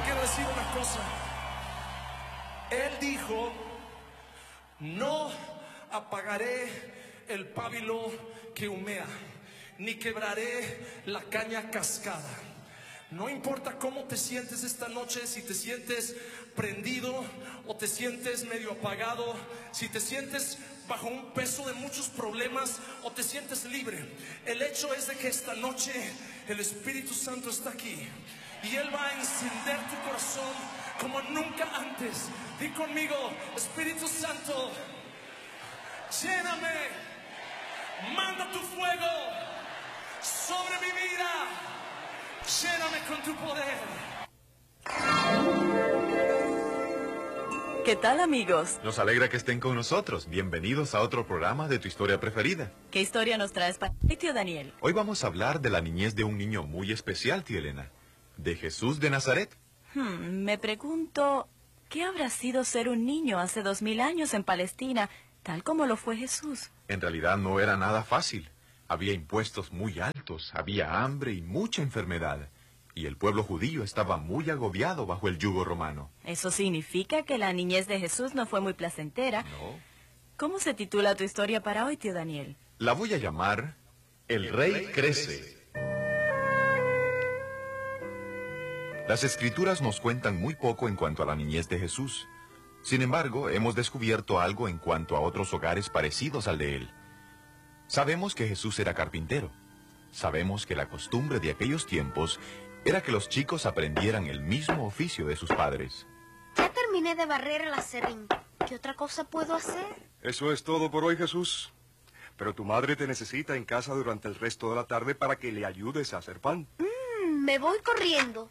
quiero decir una cosa. Él dijo: no apagaré el pábilo que humea, ni quebraré la caña cascada. No importa cómo te sientes esta noche, si te sientes prendido o te sientes medio apagado, si te sientes bajo un peso de muchos problemas o te sientes libre. El hecho es de que esta noche el Espíritu Santo está aquí y Él va a encender tu corazón como nunca antes. Di conmigo: Espíritu Santo, lléname, manda tu fuego sobre mi vida, lléname con tu poder. ¿Qué tal, amigos? Nos alegra que estén con nosotros. Bienvenidos a otro programa de tu historia preferida. ¿Qué historia nos traes para ti, tío Daniel? Hoy vamos a hablar de la niñez de un niño muy especial, tía Elena. De Jesús de Nazaret. Me pregunto, ¿qué habrá sido ser un niño hace 2000 años en Palestina, tal como lo fue Jesús? En realidad no era nada fácil. Había impuestos muy altos, había hambre y mucha enfermedad. Y el pueblo judío estaba muy agobiado bajo el yugo romano. Eso significa que la niñez de Jesús no fue muy placentera. No. ¿Cómo se titula tu historia para hoy, tío Daniel? La voy a llamar El Rey Crece. Las escrituras nos cuentan muy poco en cuanto a la niñez de Jesús. Sin embargo, hemos descubierto algo en cuanto a otros hogares parecidos al de él. Sabemos que Jesús era carpintero. Sabemos que la costumbre de aquellos tiempos era que los chicos aprendieran el mismo oficio de sus padres. Ya terminé de barrer el aserrín. ¿Qué otra cosa puedo hacer? Eso es todo por hoy, Jesús. Pero tu madre te necesita en casa durante el resto de la tarde para que le ayudes a hacer pan. Me voy corriendo.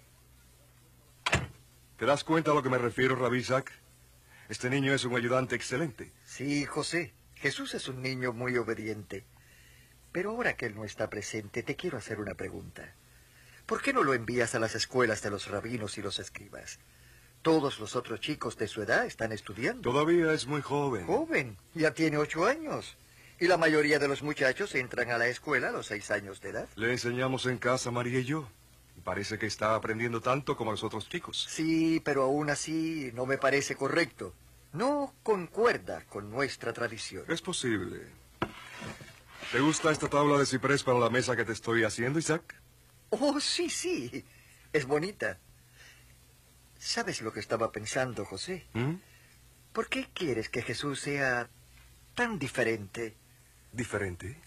¿Te das cuenta a lo que me refiero, Rabí Isaac? Este niño es un ayudante excelente. Sí, José. Jesús es un niño muy obediente. Pero ahora que él no está presente, te quiero hacer una pregunta. ¿Por qué no lo envías a las escuelas de los rabinos y los escribas? Todos los otros chicos de su edad están estudiando. Todavía es muy joven. Joven, ya tiene 8 años. Y la mayoría de los muchachos entran a la escuela a los 6 años de edad. Le enseñamos en casa, María y yo. Y parece que está aprendiendo tanto como los otros chicos. Sí, pero aún así no me parece correcto. No concuerda con nuestra tradición. Es posible. ¿Te gusta esta tabla de ciprés para la mesa que te estoy haciendo, Isaac? Oh, sí, sí. Es bonita. ¿Sabes lo que estaba pensando, José? ¿Por qué quieres que Jesús sea tan diferente? ¿Diferente?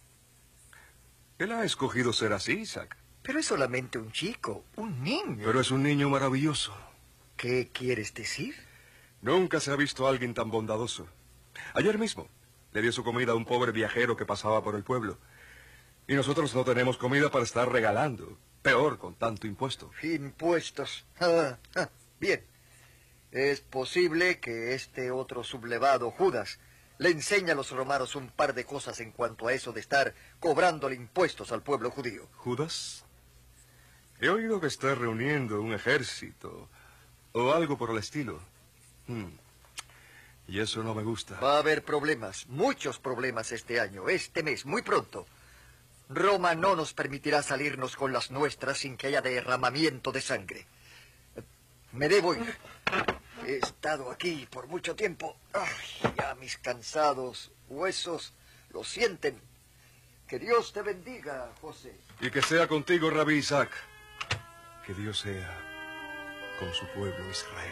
Él ha escogido ser así, Isaac. Pero es solamente un chico, un niño. Pero es un niño maravilloso. ¿Qué quieres decir? Nunca se ha visto a alguien tan bondadoso. Ayer mismo le dio su comida a un pobre viajero que pasaba por el pueblo. Y nosotros no tenemos comida para estar regalando. Peor con tanto impuesto. Impuestos. Bien. Es posible que este otro sublevado, Judas, le enseñe a los romanos un par de cosas en cuanto a eso de estar cobrándole impuestos al pueblo judío. ¿Judas? He oído que está reuniendo un ejército o algo por el estilo. Y eso no me gusta. Va a haber problemas, muchos problemas este año, este mes, muy pronto. Roma no nos permitirá salirnos con las nuestras sin que haya derramamiento de sangre. Me debo ir. He estado aquí por mucho tiempo. Ay, ya mis cansados huesos lo sienten. Que Dios te bendiga, José. Y que sea contigo, Rabí Isaac. Que Dios sea con su pueblo Israel.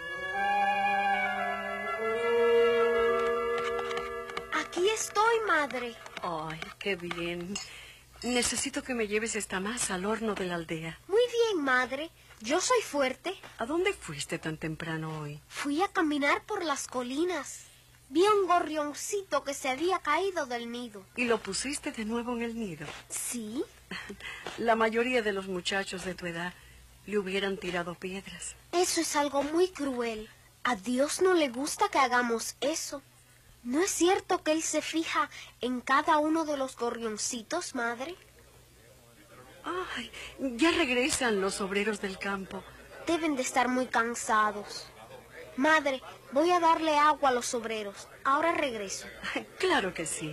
Aquí estoy, madre. Ay, qué bien. Necesito que me lleves esta masa al horno de la aldea. Muy bien, madre. Yo soy fuerte. ¿A dónde fuiste tan temprano hoy? Fui a caminar por las colinas. Vi a un gorrioncito que se había caído del nido. ¿Y lo pusiste de nuevo en el nido? ¿Sí? La mayoría de los muchachos de tu edad le hubieran tirado piedras. Eso es algo muy cruel. A Dios no le gusta que hagamos eso. ¿No es cierto que Él se fija en cada uno de los gorrioncitos, madre? Ay, ya regresan los obreros del campo. Deben de estar muy cansados. Madre, voy a darle agua a los obreros. Ahora regreso. Ay, claro que sí.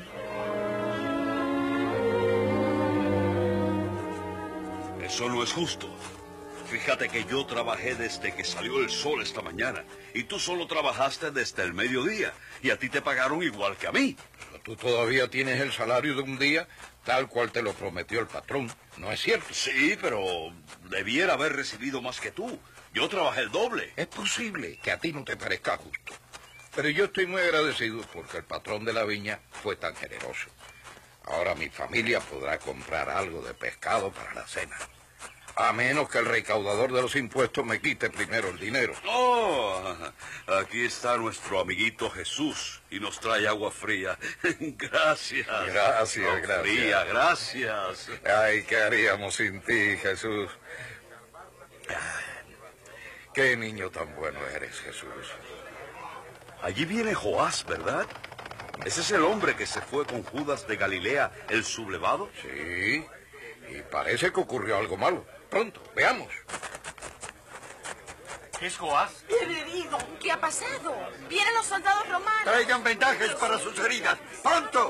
Eso no es justo. Fíjate que yo trabajé desde que salió el sol esta mañana y tú solo trabajaste desde el mediodía y a ti te pagaron igual que a mí. Pero tú todavía tienes el salario de un día tal cual te lo prometió el patrón, ¿no es cierto? Sí, pero debiera haber recibido más que tú. Yo trabajé el doble. Es posible que a ti no te parezca justo, pero yo estoy muy agradecido porque el patrón de la viña fue tan generoso. Ahora mi familia podrá comprar algo de pescado para la cena. A menos que el recaudador de los impuestos me quite primero el dinero. Oh, aquí está nuestro amiguito Jesús y nos trae agua fría. Gracias. Gracias, gracias. Fría, gracias. Ay, ¿qué haríamos sin ti, Jesús? Qué niño tan bueno eres, Jesús. Allí viene Joás, ¿verdad? ¿Ese es el hombre que se fue con Judas de Galilea, el sublevado? Sí, y parece que ocurrió algo malo. Pronto, veamos. ¿Es Joás? He bebido. ¿Qué ha pasado? Vienen los soldados romanos. Traigan vendajes para sus heridas. ¡Pronto!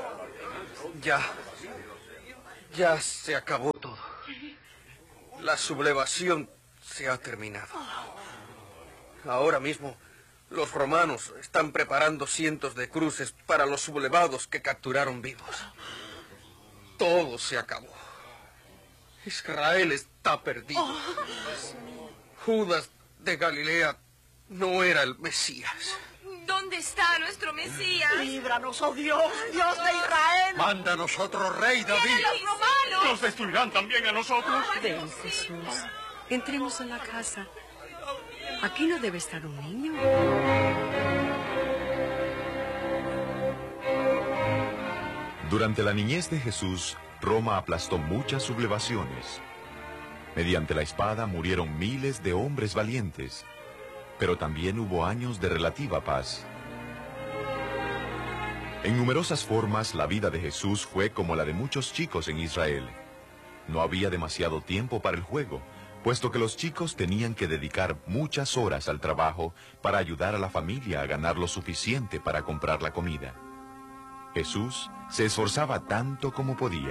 Ya se acabó todo. La sublevación se ha terminado. Ahora mismo, los romanos están preparando cientos de cruces para los sublevados que capturaron vivos. Todo se acabó. Israel está perdido. Judas de Galilea no era el Mesías. ¿Dónde está nuestro Mesías? Líbranos, oh Dios, Dios de Israel. Mándanos otro rey, David. ¡Vienen los romanos! ¡Nos destruirán también a nosotros! Ven, Jesús. Entremos en la casa. Aquí no debe estar un niño. Durante la niñez de Jesús, Roma aplastó muchas sublevaciones. Mediante la espada murieron miles de hombres valientes, pero también hubo años de relativa paz. En numerosas formas, la vida de Jesús fue como la de muchos chicos en Israel. No había demasiado tiempo para el juego, puesto que los chicos tenían que dedicar muchas horas al trabajo para ayudar a la familia a ganar lo suficiente para comprar la comida. Jesús se esforzaba tanto como podía.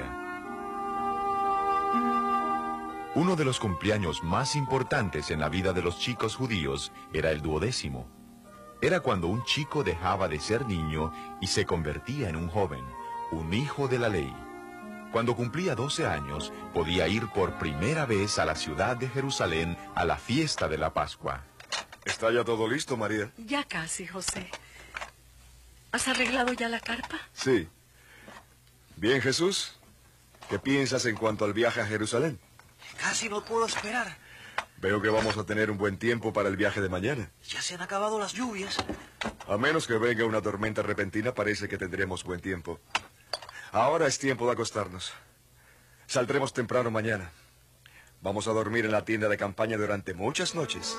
Uno de los cumpleaños más importantes en la vida de los chicos judíos era el 12º. Era cuando un chico dejaba de ser niño y se convertía en un joven, un hijo de la ley. Cuando cumplía 12 años, podía ir por primera vez a la ciudad de Jerusalén a la fiesta de la Pascua. ¿Está ya todo listo, María? Ya casi, José. ¿Has arreglado ya la carpa? Sí. Bien, Jesús. ¿Qué piensas en cuanto al viaje a Jerusalén? Casi no puedo esperar. Veo que vamos a tener un buen tiempo para el viaje de mañana. Ya se han acabado las lluvias. A menos que venga una tormenta repentina, parece que tendremos buen tiempo. Ahora es tiempo de acostarnos. Saldremos temprano mañana. Vamos a dormir en la tienda de campaña durante muchas noches.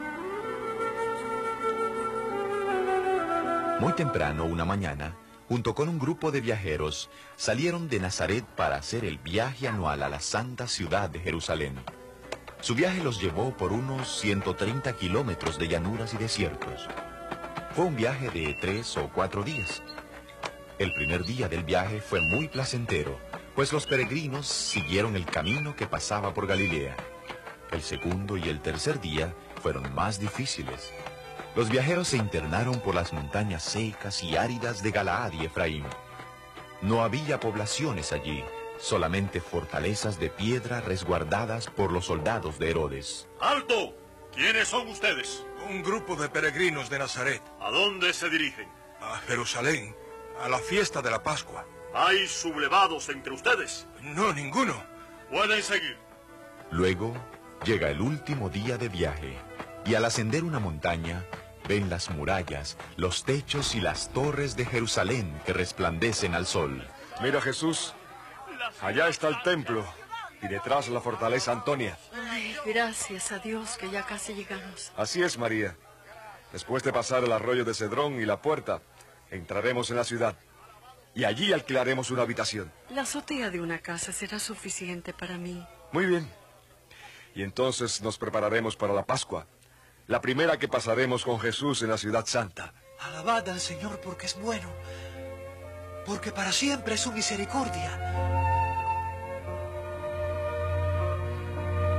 Muy temprano, una mañana, junto con un grupo de viajeros, salieron de Nazaret para hacer el viaje anual a la santa ciudad de Jerusalén. Su viaje los llevó por unos 130 kilómetros de llanuras y desiertos. Fue un viaje de 3 o 4 días. El primer día del viaje fue muy placentero, pues los peregrinos siguieron el camino que pasaba por Galilea. El segundo y el tercer día fueron más difíciles. Los viajeros se internaron por las montañas secas y áridas de Galaad y Efraín. No había poblaciones allí, solamente fortalezas de piedra resguardadas por los soldados de Herodes. ¡Alto! ¿Quiénes son ustedes? Un grupo de peregrinos de Nazaret. ¿A dónde se dirigen? A Jerusalén, a la fiesta de la Pascua. ¿Hay sublevados entre ustedes? No, ninguno. Pueden seguir. Luego llega el último día de viaje, y al ascender una montaña, ven las murallas, los techos y las torres de Jerusalén que resplandecen al sol. Mira, Jesús, allá está el templo y detrás la fortaleza Antonia. Ay, gracias a Dios que ya casi llegamos. Así es, María. Después de pasar el arroyo de Cedrón y la puerta, entraremos en la ciudad y allí alquilaremos una habitación. La azotea de una casa será suficiente para mí. Muy bien. Y entonces nos prepararemos para la Pascua, la primera que pasaremos con Jesús en la ciudad santa. Alabad al Señor porque es bueno, porque para siempre es su misericordia.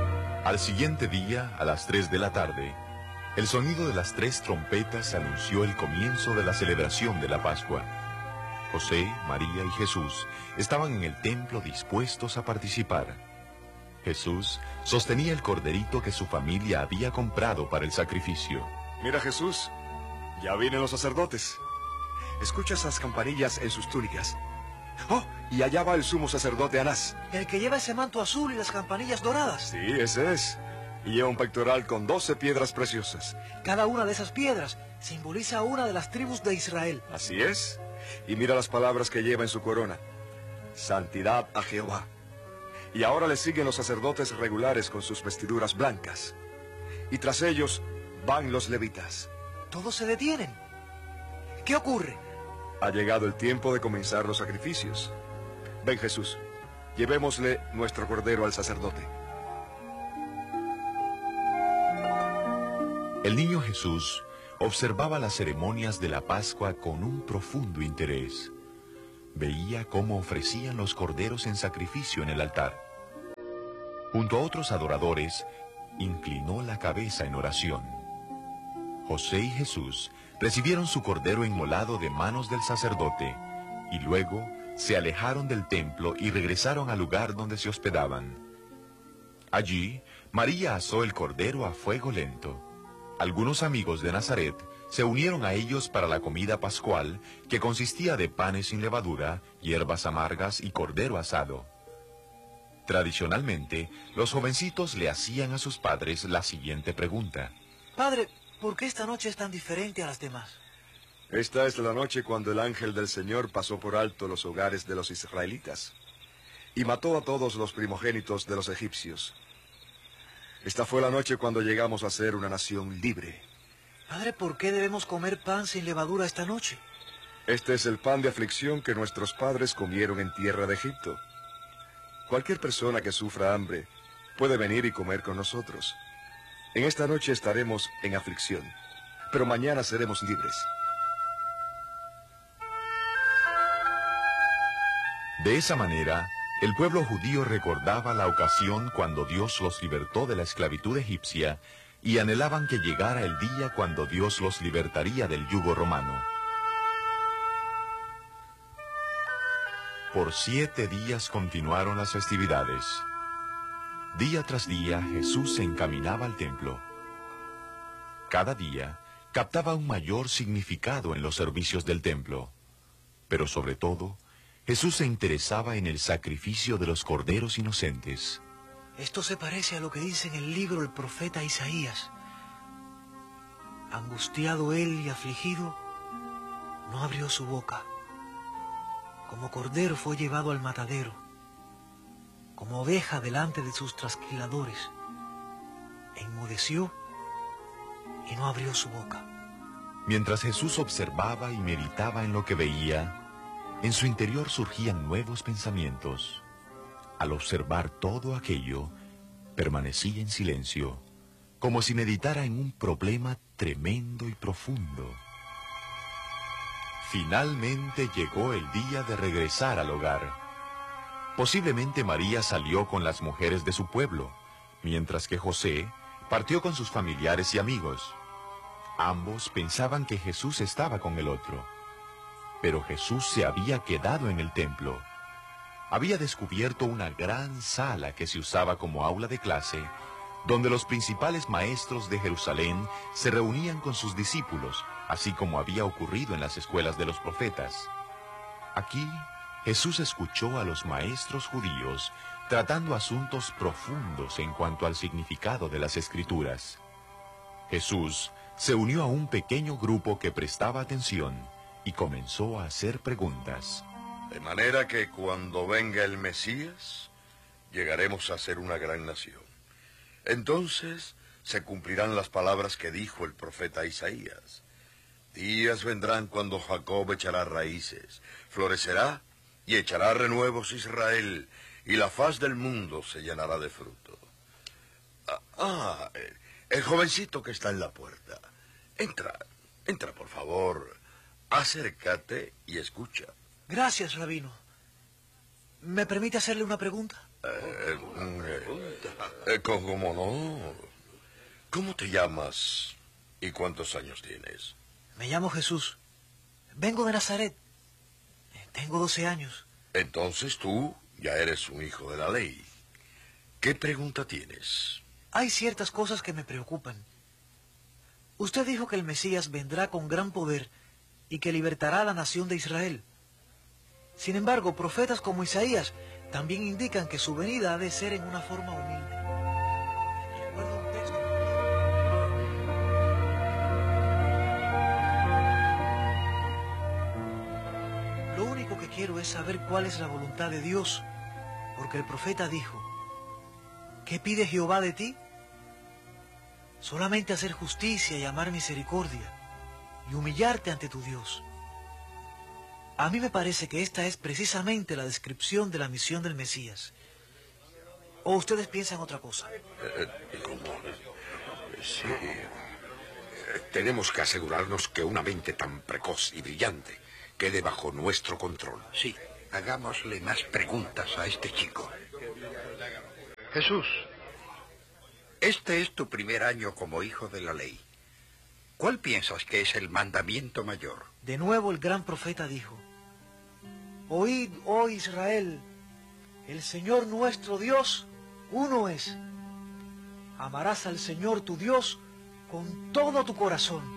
Al siguiente día, a las 3 de la tarde, el sonido de las 3 trompetas anunció el comienzo de la celebración de la Pascua. José, María y Jesús estaban en el templo dispuestos a participar. Jesús sostenía el corderito que su familia había comprado para el sacrificio. Mira, Jesús, ya vienen los sacerdotes. Escucha esas campanillas en sus túnicas. ¡Oh! Y allá va el sumo sacerdote Anás. El que lleva ese manto azul y las campanillas doradas. Sí, ese es. Y lleva un pectoral con 12 piedras preciosas. Cada una de esas piedras simboliza una de las tribus de Israel. Así es. Y mira las palabras que lleva en su corona. Santidad a Jehová. Y ahora le siguen los sacerdotes regulares con sus vestiduras blancas. Y tras ellos van los levitas. Todos se detienen. ¿Qué ocurre? Ha llegado el tiempo de comenzar los sacrificios. Ven, Jesús, llevémosle nuestro cordero al sacerdote. El niño Jesús observaba las ceremonias de la Pascua con un profundo interés. Veía cómo ofrecían los corderos en sacrificio en el altar. Junto a otros adoradores, inclinó la cabeza en oración. José y Jesús recibieron su cordero inmolado de manos del sacerdote y luego se alejaron del templo y regresaron al lugar donde se hospedaban. Allí, María asó el cordero a fuego lento. Algunos amigos de Nazaret se unieron a ellos para la comida pascual, que consistía de panes sin levadura, hierbas amargas y cordero asado. Tradicionalmente, los jovencitos le hacían a sus padres la siguiente pregunta. Padre, ¿por qué esta noche es tan diferente a las demás? Esta es la noche cuando el ángel del Señor pasó por alto los hogares de los israelitas y mató a todos los primogénitos de los egipcios. Esta fue la noche cuando llegamos a ser una nación libre. Padre, ¿por qué debemos comer pan sin levadura esta noche? Este es el pan de aflicción que nuestros padres comieron en tierra de Egipto. Cualquier persona que sufra hambre puede venir y comer con nosotros. En esta noche estaremos en aflicción, pero mañana seremos libres. De esa manera, el pueblo judío recordaba la ocasión cuando Dios los libertó de la esclavitud egipcia y anhelaban que llegara el día cuando Dios los libertaría del yugo romano. Por 7 días continuaron las festividades. Día tras día, Jesús se encaminaba al templo. Cada día, captaba un mayor significado en los servicios del templo. Pero sobre todo, Jesús se interesaba en el sacrificio de los corderos inocentes. Esto se parece a lo que dice en el libro el profeta Isaías. Angustiado él y afligido, no abrió su boca. Como cordero fue llevado al matadero, como oveja delante de sus trasquiladores. Enmudeció y no abrió su boca. Mientras Jesús observaba y meditaba en lo que veía, en su interior surgían nuevos pensamientos. Al observar todo aquello, permanecía en silencio, como si meditara en un problema tremendo y profundo. Finalmente llegó el día de regresar al hogar. Posiblemente María salió con las mujeres de su pueblo, mientras que José partió con sus familiares y amigos. Ambos pensaban que Jesús estaba con el otro. Pero Jesús se había quedado en el templo. Había descubierto una gran sala que se usaba como aula de clase, donde los principales maestros de Jerusalén se reunían con sus discípulos, así como había ocurrido en las escuelas de los profetas. Aquí, Jesús escuchó a los maestros judíos tratando asuntos profundos en cuanto al significado de las Escrituras. Jesús se unió a un pequeño grupo que prestaba atención y comenzó a hacer preguntas. De manera que cuando venga el Mesías, llegaremos a ser una gran nación. Entonces se cumplirán las palabras que dijo el profeta Isaías. Días vendrán cuando Jacob echará raíces, florecerá y echará renuevos Israel, y la faz del mundo se llenará de fruto. El jovencito que está en la puerta. Entra por favor. Acércate y escucha. Gracias, rabino. ¿Me permite hacerle una pregunta? ¿Cómo no? ¿Cómo te llamas y cuántos años tienes? Me llamo Jesús. Vengo de Nazaret. Tengo 12 años. Entonces tú ya eres un hijo de la ley. ¿Qué pregunta tienes? Hay ciertas cosas que me preocupan. Usted dijo que el Mesías vendrá con gran poder y que libertará a la nación de Israel. Sin embargo, profetas como Isaías también indican que su venida ha de ser en una forma humilde. Recuerdo un texto. Lo único que quiero es saber cuál es la voluntad de Dios, porque el profeta dijo: ¿qué pide Jehová de ti? Solamente hacer justicia y amar misericordia y humillarte ante tu Dios. A mí me parece que esta es precisamente la descripción de la misión del Mesías. ¿O ustedes piensan otra cosa? Sí. Tenemos que asegurarnos que una mente tan precoz y brillante quede bajo nuestro control. Sí, hagámosle más preguntas a este chico. Jesús, este es tu primer año como hijo de la ley. ¿Cuál piensas que es el mandamiento mayor? De nuevo el gran profeta dijo: Oíd, oh Israel, el Señor nuestro Dios, uno es. Amarás al Señor tu Dios con todo tu corazón.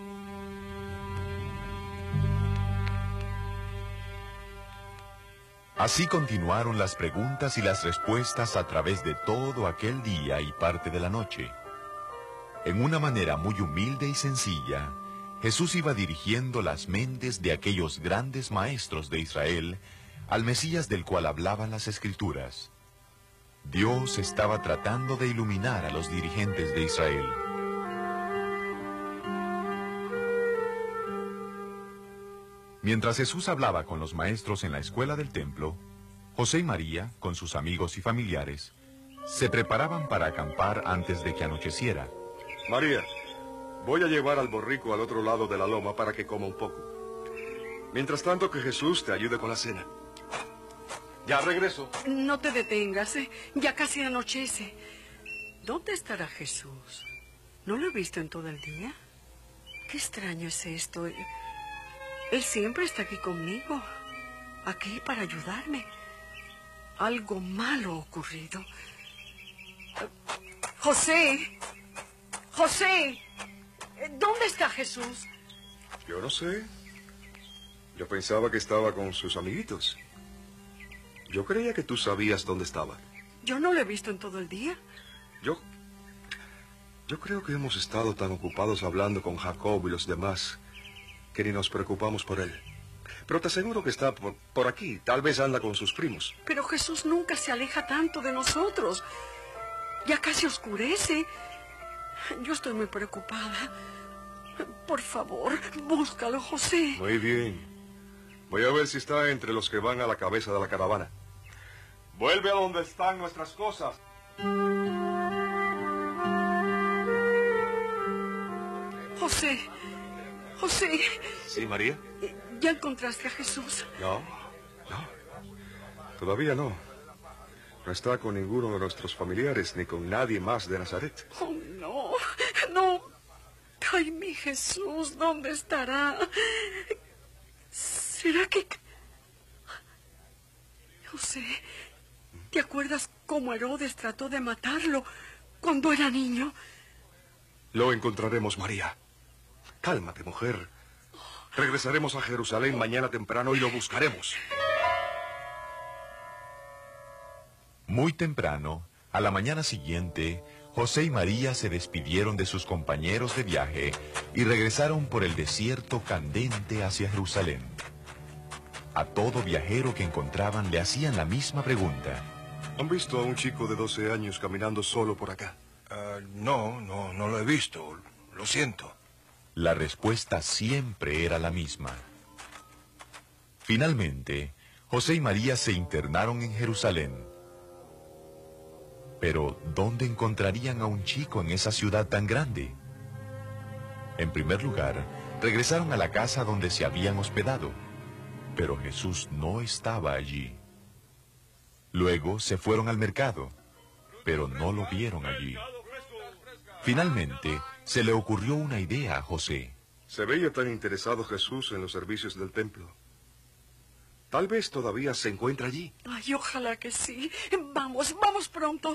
Así continuaron las preguntas y las respuestas a través de todo aquel día y parte de la noche. En una manera muy humilde y sencilla, Jesús iba dirigiendo las mentes de aquellos grandes maestros de Israel al Mesías del cual hablaban las Escrituras. Dios estaba tratando de iluminar a los dirigentes de Israel. Mientras Jesús hablaba con los maestros en la escuela del templo, José y María, con sus amigos y familiares, se preparaban para acampar antes de que anocheciera. María, voy a llevar al borrico al otro lado de la loma para que coma un poco. Mientras tanto, que Jesús te ayude con la cena. Ya regreso. No te detengas, ya casi anochece. ¿Dónde estará Jesús? ¿No lo he visto en todo el día? Qué extraño es esto. Él siempre está aquí conmigo, aquí para ayudarme. Algo malo ha ocurrido. José, José, ¿dónde está Jesús? Yo no sé. Yo pensaba que estaba con sus amiguitos. Yo creía que tú sabías dónde estaba. Yo no lo he visto en todo el día. Yo creo que hemos estado tan ocupados hablando con Jacob y los demás que ni nos preocupamos por él. Pero te aseguro que está por aquí. Tal vez anda con sus primos. Pero Jesús nunca se aleja tanto de nosotros. Ya casi oscurece. Yo estoy muy preocupada. Por favor, búscalo, José. Muy bien. Voy a ver si está entre los que van a la cabeza de la caravana. Vuelve a donde están nuestras cosas. José, José. Sí, María. ¿Ya encontraste a Jesús? No. Todavía no. No está con ninguno de nuestros familiares ni con nadie más de Nazaret. Oh, no. Ay, mi Jesús, ¿dónde estará? ¿Será que...? José, ¿te acuerdas cómo Herodes trató de matarlo cuando era niño? Lo encontraremos, María. Cálmate, mujer. Regresaremos a Jerusalén mañana temprano y lo buscaremos. Muy temprano, a la mañana siguiente, José y María se despidieron de sus compañeros de viaje y regresaron por el desierto candente hacia Jerusalén. A todo viajero que encontraban le hacían la misma pregunta. ¿Han visto a un chico de 12 años caminando solo por acá? No lo he visto. Lo siento. La respuesta siempre era la misma. Finalmente, José y María se internaron en Jerusalén. Pero, ¿dónde encontrarían a un chico en esa ciudad tan grande? En primer lugar, regresaron a la casa donde se habían hospedado, pero Jesús no estaba allí. Luego se fueron al mercado, pero no lo vieron allí. Finalmente, se le ocurrió una idea a José. Se veía tan interesado Jesús en los servicios del templo. Tal vez todavía se encuentra allí. Ay, ojalá que sí. Vamos, vamos pronto.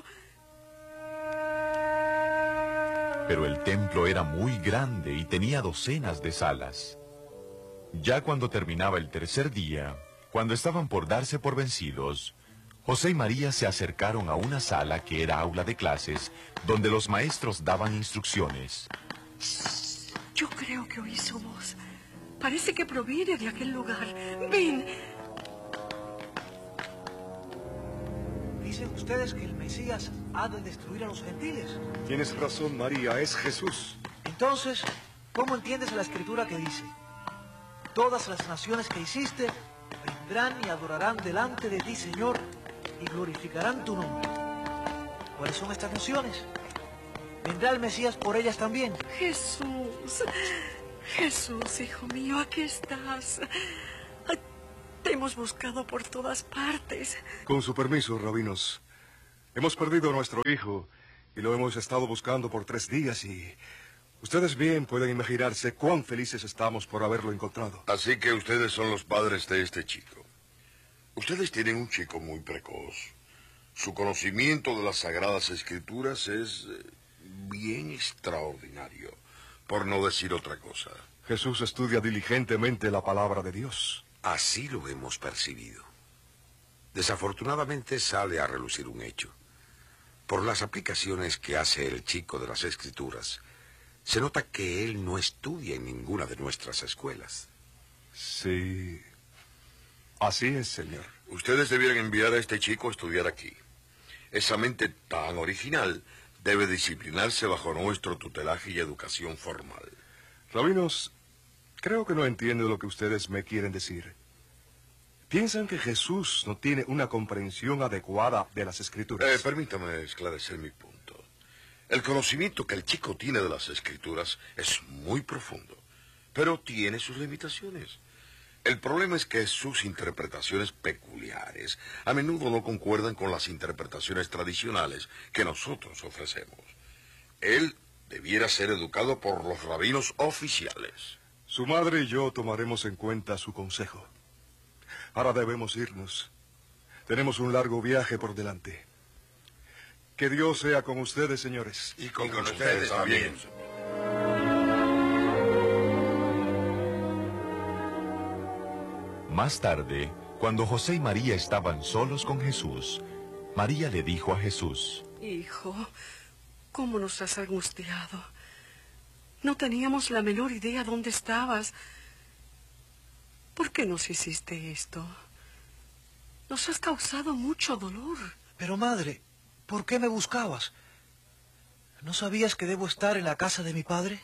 Pero el templo era muy grande y tenía docenas de salas. Ya cuando terminaba el tercer día, cuando estaban por darse por vencidos, José y María se acercaron a una sala que era aula de clases, donde los maestros daban instrucciones. Yo creo que oí su voz. Parece que proviene de aquel lugar. Ven. Dicen ustedes que el Mesías ha de destruir a los gentiles. Tienes razón, María, es Jesús. Entonces, ¿cómo entiendes la escritura que dice? Todas las naciones que hiciste vendrán y adorarán delante de ti, Señor, y glorificarán tu nombre. ¿Cuáles son estas naciones? ¿Vendrá el Mesías por ellas también? Jesús, Jesús, hijo mío, aquí estás. Te hemos buscado por todas partes. Con su permiso, rabinos. Hemos perdido a nuestro hijo y lo hemos estado buscando por 3 días y... Ustedes bien pueden imaginarse cuán felices estamos por haberlo encontrado. Así que ustedes son los padres de este chico. Ustedes tienen un chico muy precoz. Su conocimiento de las Sagradas Escrituras es bien extraordinario, por no decir otra cosa. Jesús estudia diligentemente la palabra de Dios. Así lo hemos percibido. Desafortunadamente sale a relucir un hecho. Por las aplicaciones que hace el chico de las Escrituras, se nota que él no estudia en ninguna de nuestras escuelas. Sí, así es, señor. Ustedes debieran enviar a este chico a estudiar aquí. Esa mente tan original debe disciplinarse bajo nuestro tutelaje y educación formal. Rabinos, creo que no entiendo lo que ustedes me quieren decir. ¿Piensan que Jesús no tiene una comprensión adecuada de las Escrituras? Permítame esclarecer mi punto. El conocimiento que el chico tiene de las Escrituras es muy profundo, pero tiene sus limitaciones. El problema es que sus interpretaciones peculiares a menudo no concuerdan con las interpretaciones tradicionales que nosotros ofrecemos. Él debiera ser educado por los rabinos oficiales. Su madre y yo tomaremos en cuenta su consejo. Ahora debemos irnos. Tenemos un largo viaje por delante. Que Dios sea con ustedes, señores. Y con ustedes también. Más tarde, cuando José y María estaban solos con Jesús, María le dijo a Jesús: Hijo, ¿cómo nos has angustiado? No teníamos la menor idea dónde estabas. ¿Por qué nos hiciste esto? Nos has causado mucho dolor. Pero madre, ¿por qué me buscabas? ¿No sabías que debo estar en la casa de mi padre?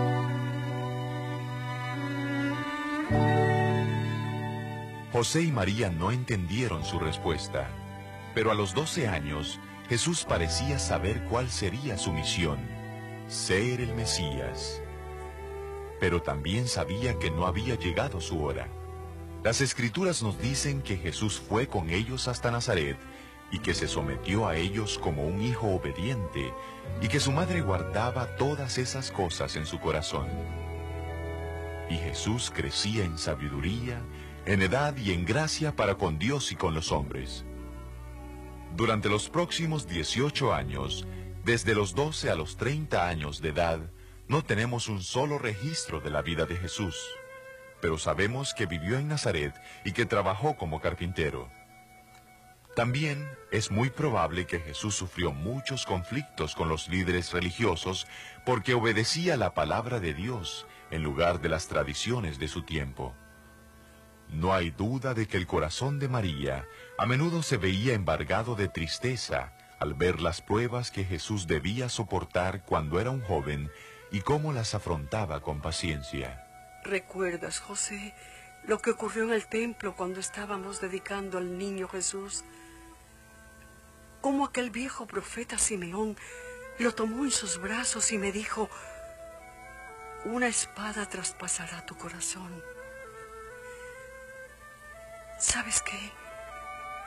José y María no entendieron su respuesta, pero a los 12 años, Jesús parecía saber cuál sería su misión: ser el Mesías. Pero también sabía que no había llegado su hora. Las Escrituras nos dicen que Jesús fue con ellos hasta Nazaret y que se sometió a ellos como un hijo obediente y que su madre guardaba todas esas cosas en su corazón. Y Jesús crecía en sabiduría, en edad y en gracia para con Dios y con los hombres. Durante los próximos 18 años, desde los 12 a los 30 años de edad, no tenemos un solo registro de la vida de Jesús, pero sabemos que vivió en Nazaret y que trabajó como carpintero. También es muy probable que Jesús sufrió muchos conflictos con los líderes religiosos porque obedecía la palabra de Dios en lugar de las tradiciones de su tiempo. No hay duda de que el corazón de María a menudo se veía embargado de tristeza al ver las pruebas que Jesús debía soportar cuando era un joven y cómo las afrontaba con paciencia. ¿Recuerdas, José, lo que ocurrió en el templo cuando estábamos dedicando al niño Jesús? Cómo aquel viejo profeta Simeón lo tomó en sus brazos y me dijo: una espada traspasará tu corazón. ¿Sabes qué?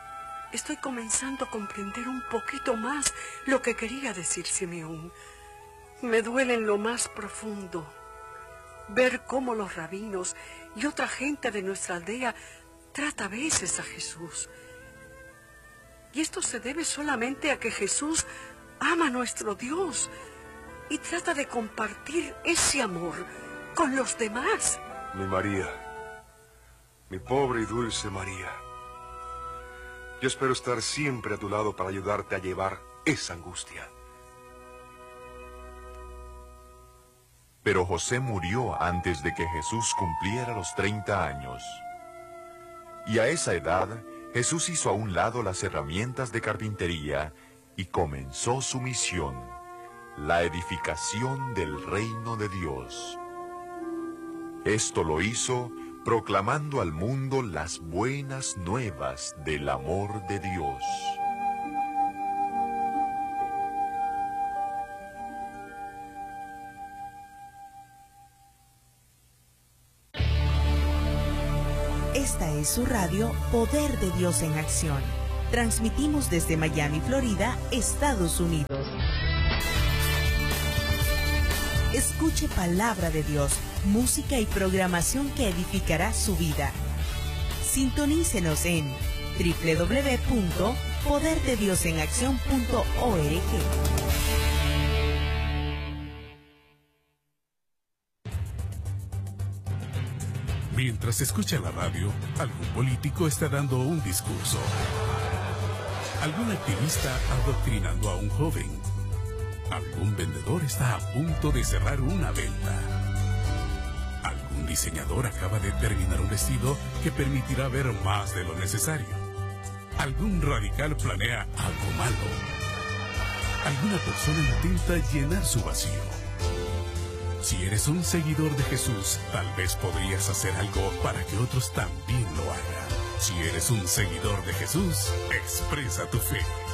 estoy comenzando a comprender un poquito más lo que quería decir Simeón. Me duele en lo más profundo ver cómo los rabinos y otra gente de nuestra aldea trata a veces a Jesús. Y esto se debe solamente a que Jesús ama a nuestro Dios y trata de compartir ese amor con los demás. Mi María, mi pobre y dulce María, yo espero estar siempre a tu lado para ayudarte a llevar esa angustia. Pero José murió antes de que Jesús cumpliera los 30 años. Y a esa edad, Jesús hizo a un lado las herramientas de carpintería y comenzó su misión, la edificación del reino de Dios. Esto lo hizo proclamando al mundo las buenas nuevas del amor de Dios. Esta es su radio Poder de Dios en Acción. Transmitimos desde Miami, Florida, Estados Unidos. Escuche palabra de Dios, música y programación que edificará su vida. Sintonícenos en www.poderdediosenaccion.org. Mientras escucha la radio, algún político está dando un discurso. Algún activista adoctrinando a un joven. Algún vendedor está a punto de cerrar una venta. Algún diseñador acaba de terminar un vestido que permitirá ver más de lo necesario. Algún radical planea algo malo. Alguna persona intenta llenar su vacío. Si eres un seguidor de Jesús, tal vez podrías hacer algo para que otros también lo hagan. Si eres un seguidor de Jesús, expresa tu fe.